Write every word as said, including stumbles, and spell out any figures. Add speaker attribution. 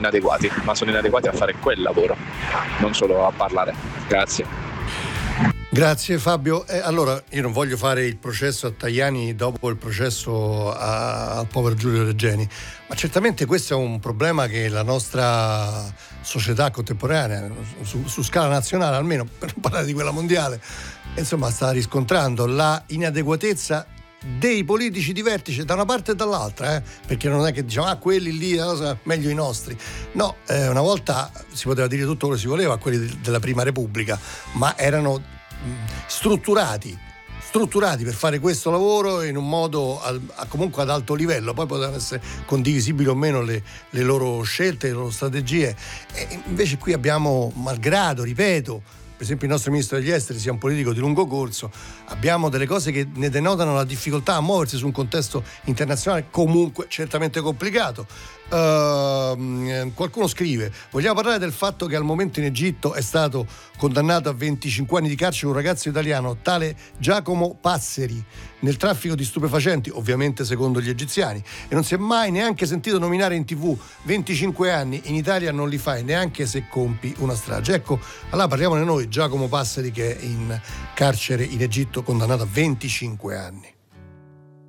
Speaker 1: inadeguati, ma sono inadeguati a fare quel lavoro, non solo a parlare. Grazie.
Speaker 2: Grazie Fabio. Eh, allora, io non voglio fare il processo a Tajani dopo il processo a- al povero Giulio Regeni, ma certamente questo è un problema che la nostra società contemporanea, su, su scala nazionale almeno, per non parlare di quella mondiale, insomma, sta riscontrando la inadeguatezza dei politici di vertice da una parte e dall'altra, eh? Perché non è che diciamo ah quelli lì cosa, meglio i nostri, no, eh, una volta si poteva dire tutto quello che si voleva a quelli de- della Prima Repubblica, ma erano strutturati strutturati per fare questo lavoro in un modo al, a, comunque ad alto livello. Poi potevano essere condivisibili o meno le, le loro scelte, le loro strategie, e invece qui abbiamo, malgrado, ripeto, per esempio il nostro ministro degli esteri sia un politico di lungo corso, abbiamo delle cose che ne denotano la difficoltà a muoversi su un contesto internazionale comunque certamente complicato. Uh, qualcuno scrive: vogliamo parlare del fatto che al momento in Egitto è stato condannato a venticinque anni di carcere un ragazzo italiano, tale Giacomo Passeri, nel traffico di stupefacenti, ovviamente secondo gli egiziani, e non si è mai neanche sentito nominare in tv. Venticinque anni in Italia non li fai neanche se compi una strage. Ecco, allora parliamone noi. Giacomo Passeri che è in carcere in Egitto, condannato a venticinque anni.